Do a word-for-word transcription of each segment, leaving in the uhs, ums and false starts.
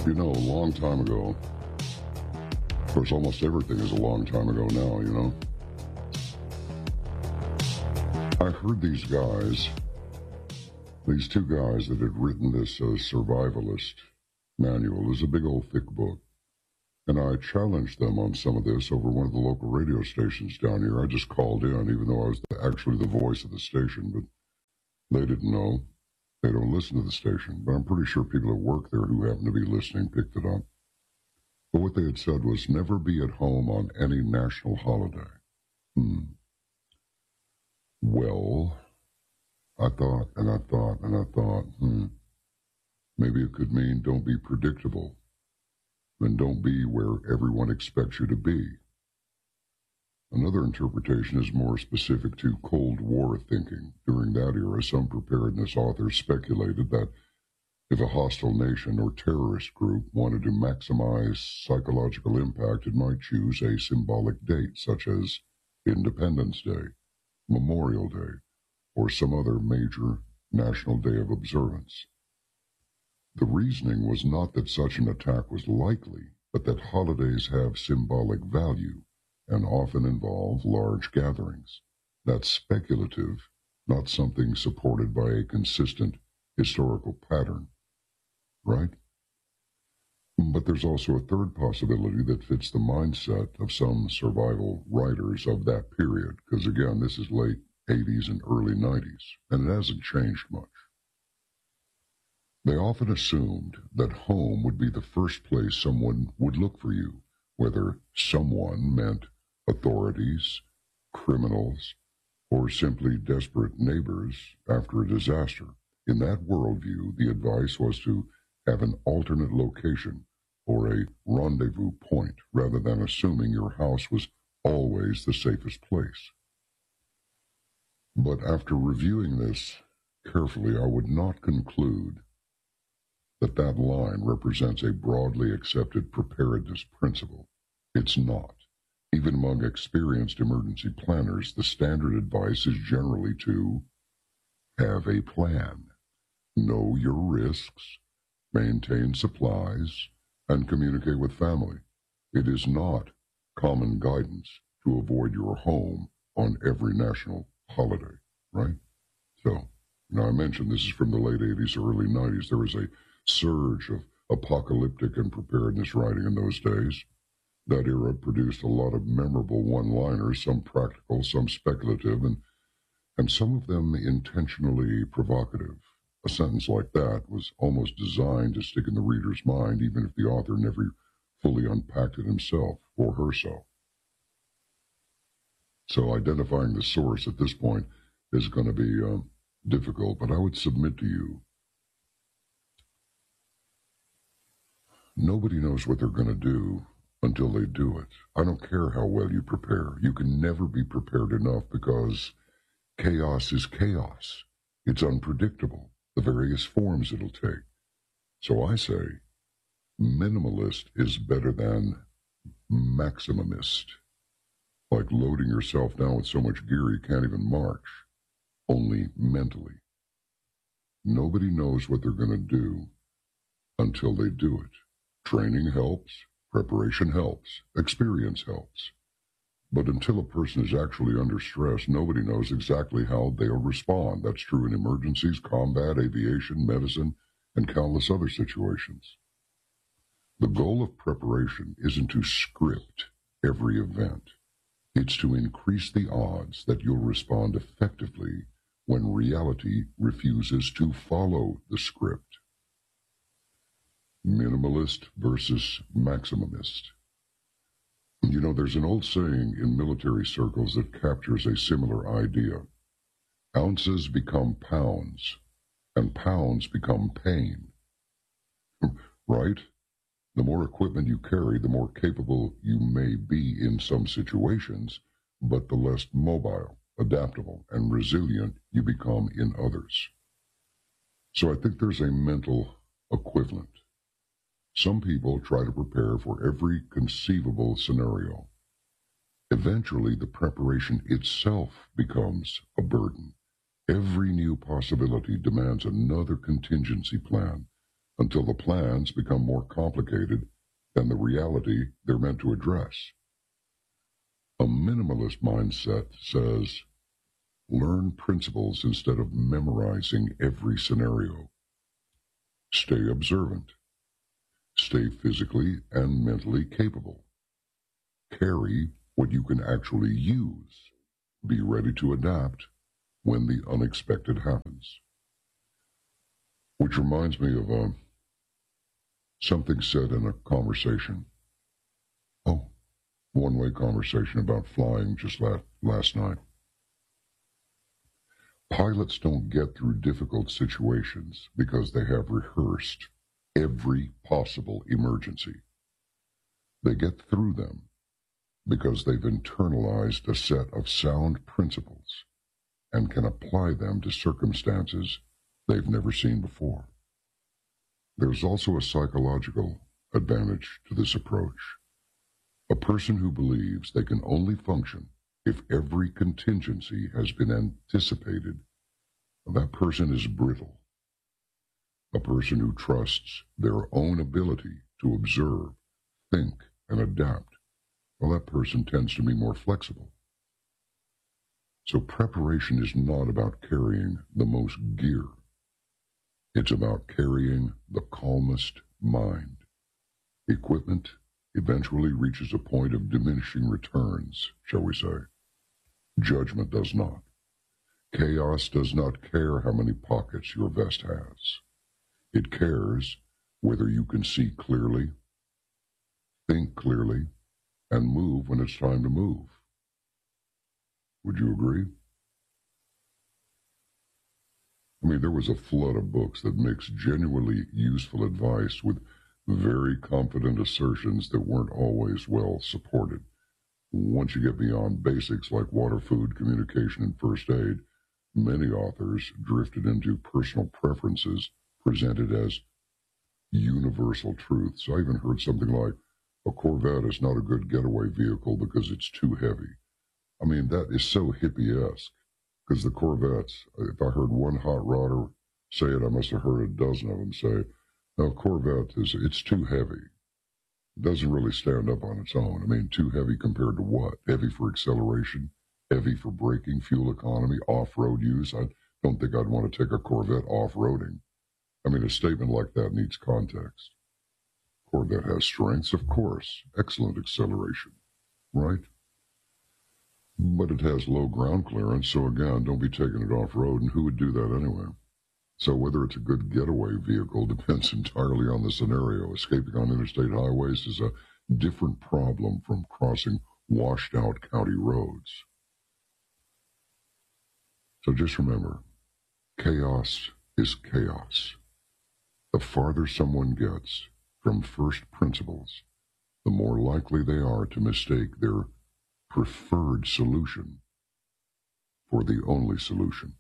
You know, a long time ago, of course, almost everything is a long time ago now, you know. I heard these guys, these two guys that had written this uh, survivalist manual. It was a big old thick book. And I challenged them on some of this over one of the local radio stations down here. I just called in, even though I was the, actually the voice of the station, but they didn't know. They don't listen to the station. But I'm pretty sure people that work there who happen to be listening picked it up. But what they had said was, never be at home on any national holiday. Hmm. Well, I thought, and I thought, and I thought, hmm, maybe it could mean don't be predictable, and don't be where everyone expects you to be. Another interpretation is more specific to Cold War thinking. During that era, some preparedness authors speculated that if a hostile nation or terrorist group wanted to maximize psychological impact, it might choose a symbolic date, such as Independence Day, Memorial Day, or some other major national day of observance. The reasoning was not that such an attack was likely, but that holidays have symbolic value and often involve large gatherings. That's speculative, not something supported by a consistent historical pattern. Right? But there's also a third possibility that fits the mindset of some survival writers of that period, because again, this is late eighties and early nineties, and it hasn't changed much. They often assumed that home would be the first place someone would look for you, whether someone meant authorities, criminals, or simply desperate neighbors after a disaster. In that worldview, the advice was to have an alternate location or a rendezvous point rather than assuming your house was always the safest place. But after reviewing this carefully, I would not conclude that that line represents a broadly accepted preparedness principle. It's not. Even among experienced emergency planners, the standard advice is generally to have a plan, know your risks, maintain supplies, and communicate with family. It is not common guidance to avoid your home on every national holiday, right? So, now I mentioned this is from the late eighties, early nineties. There was a surge of apocalyptic and preparedness writing in those days. That era produced a lot of memorable one-liners, some practical, some speculative, and, and some of them intentionally provocative. A sentence like that was almost designed to stick in the reader's mind, even if the author never fully unpacked it himself or herself. So identifying the source at this point is going to be uh, difficult, but I would submit to you, nobody knows what they're going to do until they do it. I don't care how well you prepare. You can never be prepared enough because chaos is chaos. It's unpredictable, the various forms it'll take. So I say, minimalist is better than maximumist. Like loading yourself down with so much gear you can't even march, only mentally. Nobody knows what they're going to do until they do it. Training helps, preparation helps, experience helps. But until a person is actually under stress, nobody knows exactly how they'll respond. That's true in emergencies, combat, aviation, medicine, and countless other situations. The goal of preparation isn't to script every event. It's to increase the odds that you'll respond effectively when reality refuses to follow the script. Minimalist versus maximumist. You know, there's an old saying in military circles that captures a similar idea. Ounces become pounds, and pounds become pain. Right? The more equipment you carry, the more capable you may be in some situations, but the less mobile, adaptable, and resilient you become in others. So I think there's a mental equivalent. Some people try to prepare for every conceivable scenario. Eventually, the preparation itself becomes a burden. Every new possibility demands another contingency plan, until the plans become more complicated than the reality they're meant to address. A minimalist mindset says, learn principles instead of memorizing every scenario. Stay observant. Stay physically and mentally capable. Carry what you can actually use. Be ready to adapt when the unexpected happens. Which reminds me of uh, something said in a conversation. Oh, one-way conversation about flying just last, last night. Pilots don't get through difficult situations because they have rehearsed every possible emergency. They get through them because they've internalized a set of sound principles and can apply them to circumstances they've never seen before. There's also a psychological advantage to this approach. A person who believes they can only function if every contingency has been anticipated, that person is brittle. A person who trusts their own ability to observe, think, and adapt, well, that person tends to be more flexible. So preparation is not about carrying the most gear. It's about carrying the calmest mind. Equipment eventually reaches a point of diminishing returns, shall we say. Judgment does not. Chaos does not care how many pockets your vest has. It cares whether you can see clearly, think clearly, and move when it's time to move. Would you agree? I mean, there was a flood of books that mixed genuinely useful advice with very confident assertions that weren't always well supported. Once you get beyond basics like water, food, communication, and first aid, many authors drifted into personal preferences presented as universal truths. I even heard something like, a Corvette is not a good getaway vehicle because it's too heavy. I mean, that is so hippie-esque, because the Corvettes, if I heard one hot rodder say it, I must have heard a dozen of them say, no, Corvette, is it's too heavy. It doesn't really stand up on its own. I mean, too heavy compared to what? Heavy for acceleration, heavy for braking, fuel economy, off-road use. I don't think I'd want to take a Corvette off-roading. I mean, a statement like that needs context. Corvette has strengths, of course. Excellent acceleration, right? But it has low ground clearance, so again, don't be taking it off-road, and who would do that anyway? So whether it's a good getaway vehicle depends entirely on the scenario. Escaping on interstate highways is a different problem from crossing washed-out county roads. So just remember, chaos is chaos. The farther someone gets from first principles, the more likely they are to mistake their preferred solution for the only solution.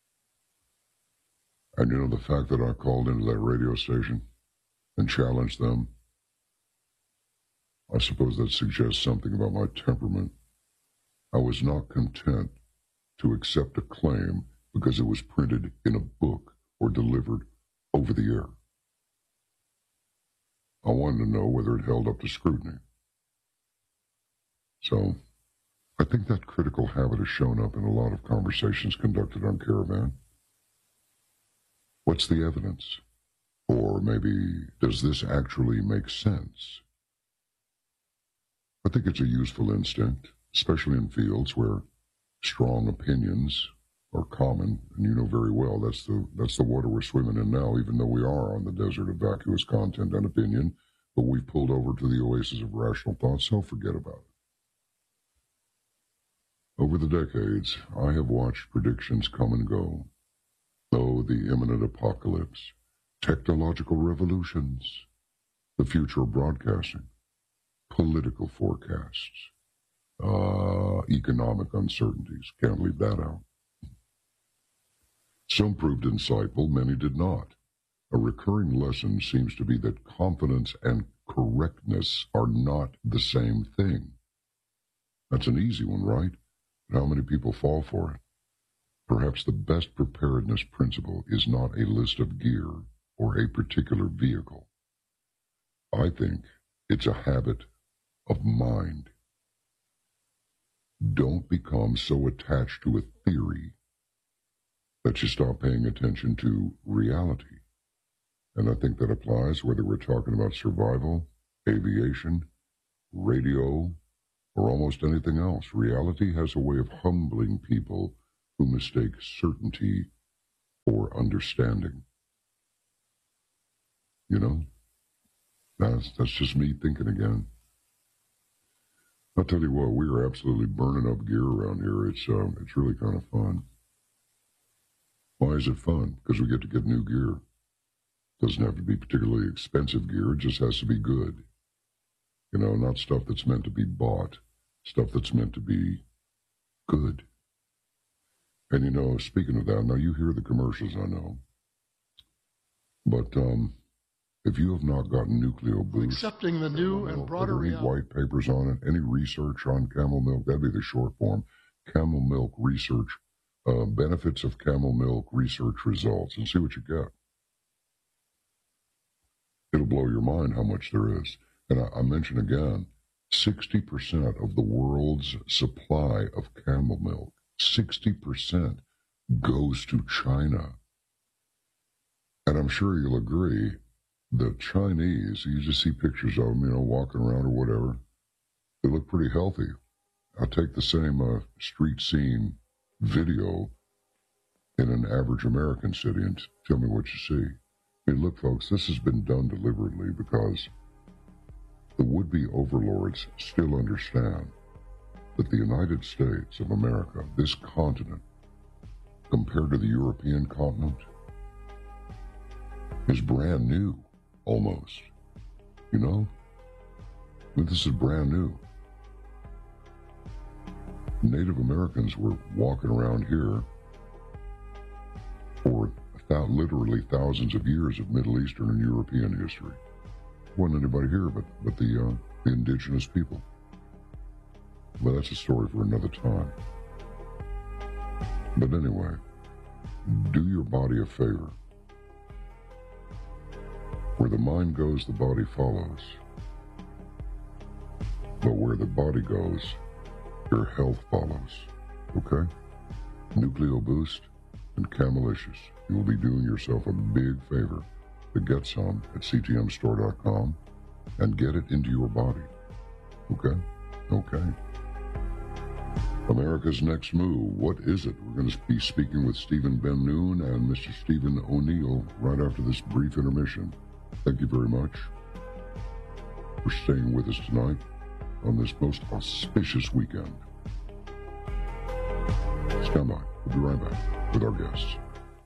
And you know, the fact that I called into that radio station and challenged them, I suppose that suggests something about my temperament. I was not content to accept a claim because it was printed in a book or delivered over the air. I wanted to know whether it held up to scrutiny. So, I think that critical habit has shown up in a lot of conversations conducted on Caravan. What's the evidence? Or maybe, does this actually make sense? I think it's a useful instinct, especially in fields where strong opinions are common, and you know very well that's the that's the water we're swimming in now, even though we are on the desert of vacuous content and opinion, but we've pulled over to the oasis of rational thought, so forget about it. Over the decades, I have watched predictions come and go. Oh, the imminent apocalypse, technological revolutions, the future of broadcasting, political forecasts, uh, economic uncertainties. Can't leave that out. Some proved insightful, many did not. A recurring lesson seems to be that confidence and correctness are not the same thing. That's an easy one, right? But how many people fall for it? Perhaps the best preparedness principle is not a list of gear or a particular vehicle. I think it's a habit of mind. Don't become so attached to a theory that you stop paying attention to reality. And I think that applies whether we're talking about survival, aviation, radio, or almost anything else. Reality has a way of humbling people who mistake certainty for understanding. You know, that's, that's just me thinking again. I'll tell you what, we are absolutely burning up gear around here. It's um, it's really kind of fun. Why is it fun? Because we get to get new gear. Doesn't have to be particularly expensive gear. It just has to be good. You know, not stuff that's meant to be bought. Stuff that's meant to be good. And, you know, speaking of that, now you hear the commercials, I know. But um, if you have not gotten Nucleo Boost, accepting the new and broader any reality. white papers on it, any research on camel milk, that'd be the short form. Camel milk research, uh, benefits of camel milk research results, and see what you get. It'll blow your mind how much there is. And I, I mention again, sixty percent of the world's supply of camel milk, sixty percent goes to China. And I'm sure you'll agree, the Chinese, you just see pictures of them, you know, walking around or whatever. They look pretty healthy. I'll take the same uh, street scene video in an average American city and tell me what you see. I mean, look, folks, this has been done deliberately because the would-be overlords still understand that the United States of America, this continent, compared to the European continent, is brand new. Almost. You know? I mean, this is brand new. Native Americans were walking around here for th- literally thousands of years of Middle Eastern and European history. Wasn't anybody here but, but the, uh, the indigenous people. But that's a story for another time. But anyway, do your body a favor. Where the mind goes, the body follows. But where the body goes, your health follows. Okay? Nucleo Boost and Camelicious. You will be doing yourself a big favor to get some at C T M store dot com and get it into your body. Okay? Okay. America's Next Move. What is it? We're going to be speaking with Stephen Ben-Noon and Mister Stephen O'Neill right after this brief intermission. Thank you very much for staying with us tonight on this most auspicious weekend. Stand by. We'll be right back with our guests.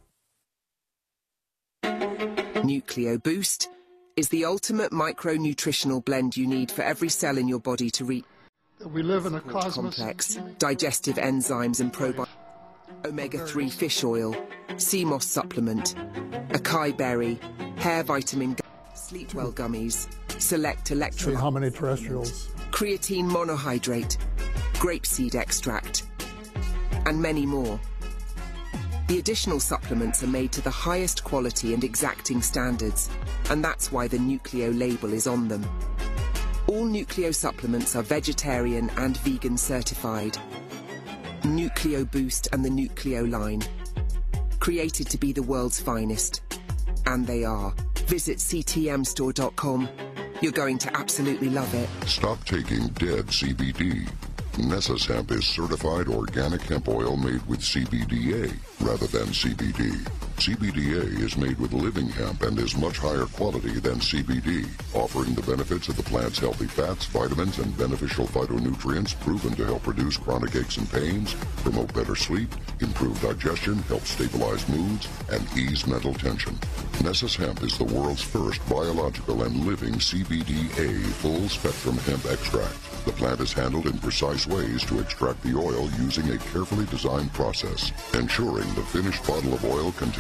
Nucleo Boost is the ultimate micronutritional blend you need for every cell in your body to reach We live in a cosmos complex, digestive enzymes and probiotics, omega three fish oil, sea moss supplement, acai berry, hair vitamin, sleep well gummies, select See electrolyte, how many terrestrials. creatine monohydrate, grapeseed extract, and many more. The additional supplements are made to the highest quality and exacting standards, and that's why the Nucleo label is on them. All Nucleo supplements are vegetarian and vegan certified. Nucleo Boost and the Nucleo line, created to be the world's finest. And they are. Visit C T M store dot com. You're going to absolutely love it. Stop taking dead C B D. Nessus Hemp is certified organic hemp oil made with C B D A rather than C B D. C B D A is made with living hemp and is much higher quality than C B D, offering the benefits of the plant's healthy fats, vitamins, and beneficial phytonutrients proven to help reduce chronic aches and pains, promote better sleep, improve digestion, help stabilize moods, and ease mental tension. Nessus Hemp is the world's first biological and living C B D A full-spectrum hemp extract. The plant is handled in precise ways to extract the oil using a carefully designed process, ensuring the finished bottle of oil contains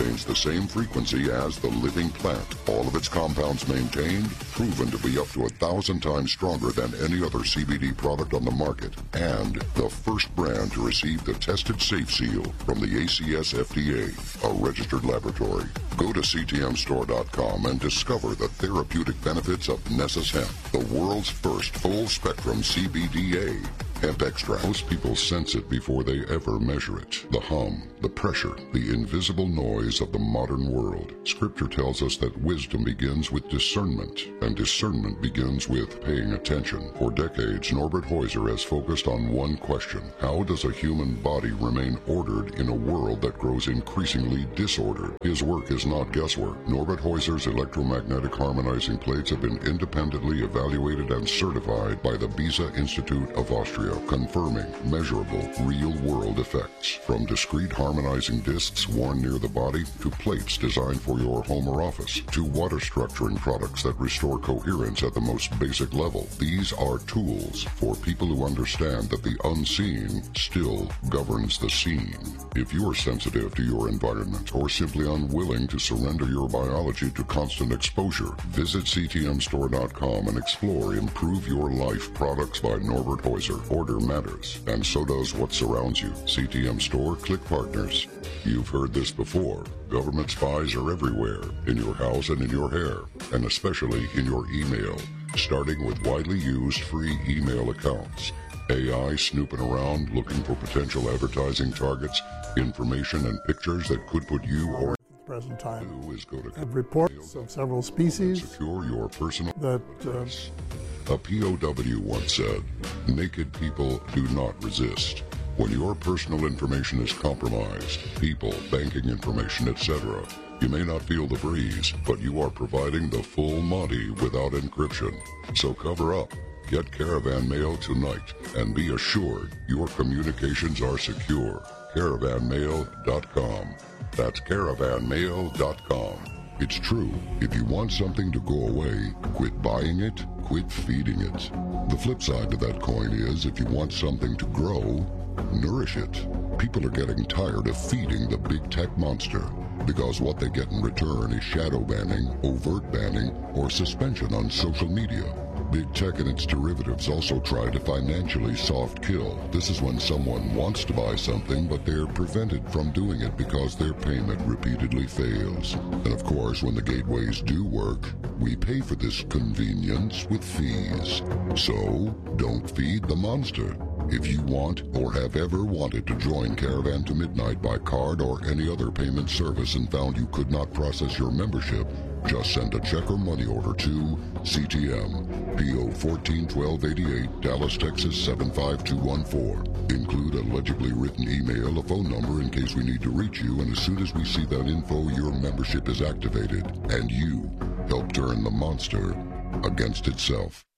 contains the same frequency as the living plant. All of its compounds maintained, proven to be up to a thousand times stronger than any other C B D product on the market, and the first brand to receive the tested safe seal from the A C S F D A, a registered laboratory. Go to C T M store dot com and discover the therapeutic benefits of Nessus Hemp, the world's first full-spectrum C B D A hemp extract. Most people sense it before they ever measure it. The hum, the pressure, the invisible noise of the modern world. Scripture tells us that wisdom begins with discernment, and discernment begins with paying attention. For decades, Norbert Heuser has focused on one question: how does a human body remain ordered in a world that grows increasingly disordered? His work is not guesswork. Norbert Heuser's electromagnetic harmonizing plates have been independently evaluated and certified by the Beza Institute of Austria, confirming measurable, real-world effects. From discrete harmonizing discs worn near the body, to plates designed for your home or office, to water structuring products that restore coherence at the most basic level. These are tools for people who understand that the unseen still governs the seen. If you are sensitive to your environment or simply unwilling to surrender your biology to constant exposure, visit C T M store dot com and explore Improve Your Life products by Norbert Heuser. Order matters, and so does what surrounds you. C T M Store Click Partners. You've heard this before. Government spies are everywhere, in your house and in your hair, and especially in your email, starting with widely used free email accounts. A I snooping around looking for potential advertising targets, information and pictures that could put you or Present time. do is go to Have reports of several species secure your personal that uh, A P O W once said, "Naked people do not resist." When your personal information is compromised, people, banking information, et cetera, you may not feel the breeze, but you are providing the full Monty without encryption. So cover up. Get Caravan Mail tonight and be assured your communications are secure. caravan mail dot com. That's caravan mail dot com. It's true. If you want something to go away, quit buying it, quit feeding it. The flip side to that coin is, if you want something to grow, nourish it. People are getting tired of feeding the big tech monster, because what they get in return is shadow banning, overt banning, or suspension on social media. Big tech and its derivatives also try to financially soft kill. This is when someone wants to buy something, but they're prevented from doing it because their payment repeatedly fails. And of course, when the gateways do work, we pay for this convenience with fees. So, don't feed the monster. If you want or have ever wanted to join Caravan to Midnight by card or any other payment service and found you could not process your membership, just send a check or money order to C T M, P O fourteen twelve eighty-eight, Dallas, Texas seven five two one four. Include a legibly written email, a phone number in case we need to reach you, and as soon as we see that info, your membership is activated, and you help turn the monster against itself.